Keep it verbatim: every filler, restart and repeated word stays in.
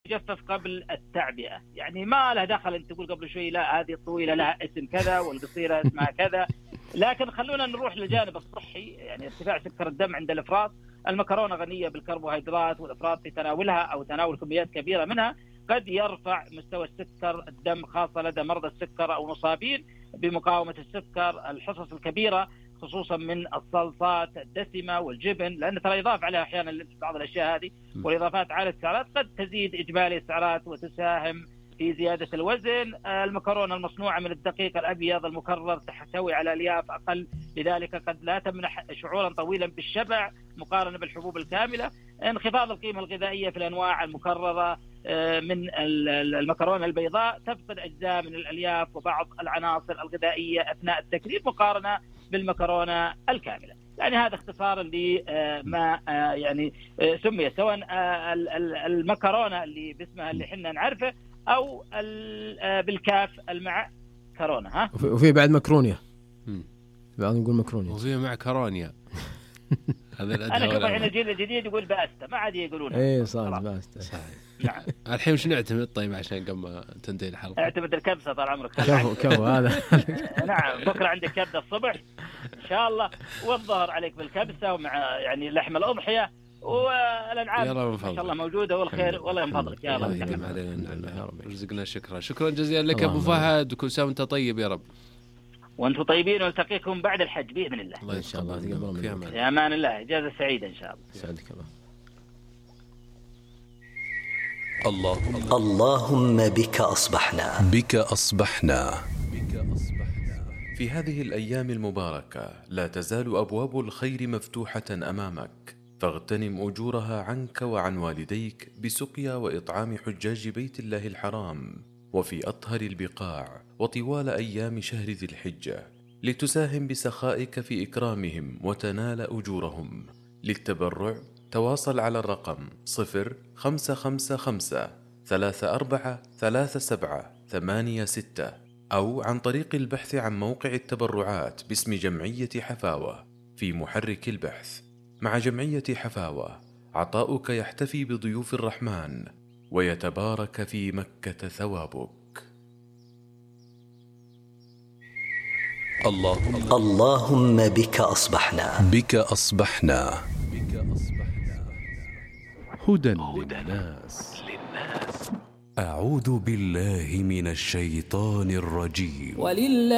تجفف قبل التعبئة. يعني ما له دخل أن تقول قبل شوي لا هذه الطويلة لها اسم كذا والقصيرة اسمها كذا، لكن خلونا نروح للجانب الصحي. يعني ارتفاع سكر الدم عند الإفراط، المكرونة غنية بالكربوهيدرات، والإفراط في تناولها أو تناول كميات كبيرة منها قد يرفع مستوى السكر الدم، خاصة لدى مرضى السكر أو مصابين بمقاومة السكر. الحصص الكبيرة خصوصا من الصلصات الدسمة والجبن، لأن ترى يضاف عليها أحيانا بعض الأشياء هذه، والإضافات على السعرات قد تزيد إجمالي السعرات وتساهم في زيادة الوزن. المكرونة المصنوعة من الدقيق الأبيض المكرر تحتوي على ألياف أقل، لذلك قد لا تمنح شعورا طويلا بالشبع مقارنة بالحبوب الكاملة. انخفاض القيمة الغذائية في الأنواع المكررة من المكرونة البيضاء، تفقد أجزاء من الألياف وبعض العناصر الغذائية أثناء التكرير مقارنة بالمكرونة الكاملة. يعني هذا اختصار لما يعني سمي، سواء المكرونة اللي باسمها اللي حنا نعرفه أو بالكاف المع كرونة. ها وفي بعد مكرونيا، بعض يقول مكرونيا، وفي مع كرونيا. هذا أنا كمان هنا الجيل الجديد يقول باستا، ما عاد يقولون إيه صار باستا. نعم. الحين وش نعتمد طيب عشان قبل تنتهي الحلقة؟ اعتمد الكبسة طال عمرك. كفو كفو هذا. نعم بكرة عندك كبسة الصبح إن شاء الله، والظهر عليك بالكبسة ومع يعني لحم الأضحية، والألعاب ما شاء الله موجودة والخير والله من فضلك يا رب. يديم علينا يا رب. رزقنا شكرا شكرا جزيلا لك أبو فهد، وكل سنة وأنت طيب يا رب. وأنتم طيبين، ونلتقيكم بعد الحج بإذن الله. الله إن شاء الله. في أمان. يا أمان الله، إجازة سعيدة إن شاء الله. سعدك الله. اللهم اللهم بك أصبحنا بك أصبحنا في هذه الأيام المباركة لا تزال أبواب الخير مفتوحة أمامك، فاغتنم أجورها عنك وعن والديك بسقيا وإطعام حجاج بيت الله الحرام وفي أطهر البقاع وطوال أيام شهر ذي الحجة، لتساهم بسخائك في إكرامهم وتنال أجورهم. للتبرع تواصل على الرقم صفر خمسة خمسة خمسة ثلاثة أربعة ثلاثة سبعة ثمانية ستة، أو عن طريق البحث عن موقع التبرعات باسم جمعية حفاوة في محرك البحث. مع جمعية حفاوة عطاؤك يحتفي بضيوف الرحمن ويتبارك في مكة ثوابك. اللهم اللهم بك أصبحنا بك أصبحنا هدى للناس. أعوذ بالله من الشيطان الرجيم. ولله